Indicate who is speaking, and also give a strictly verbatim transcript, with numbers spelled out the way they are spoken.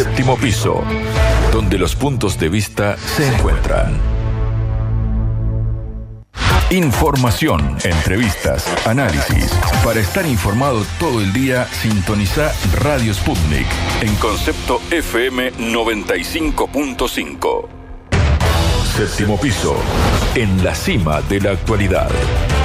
Speaker 1: Séptimo piso, donde los puntos de vista se encuentran. Información, entrevistas, análisis. Para estar informado todo el día, sintoniza Radio Sputnik en concepto F M noventa y cinco punto cinco. Séptimo piso, en la cima de la actualidad.